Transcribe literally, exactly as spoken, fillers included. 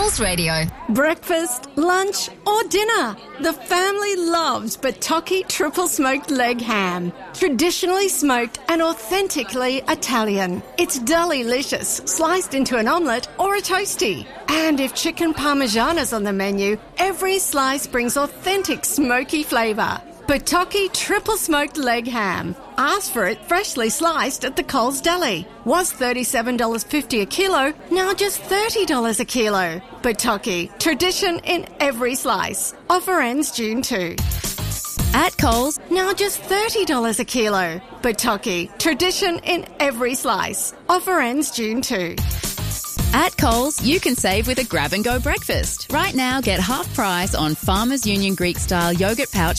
Coles Radio. Breakfast, lunch or dinner. The family loves Batocchi triple smoked leg ham. Traditionally smoked and authentically Italian. It's delicious, sliced into an omelette or a toastie. And if chicken parmesan is on the menu, every slice brings authentic smoky flavour. Batocchi triple smoked leg ham. Ask for it freshly sliced at the Coles Deli. Was thirty-seven dollars fifty a kilo, now just thirty dollars a kilo. Batocchi, tradition in every slice. Offer ends June second. At Coles, now just thirty dollars a kilo. Batocchi, tradition in every slice. Offer ends June second. At Coles, you can save with a grab-and-go breakfast. Right now, get half price on Farmers Union Greek-style yogurt pouch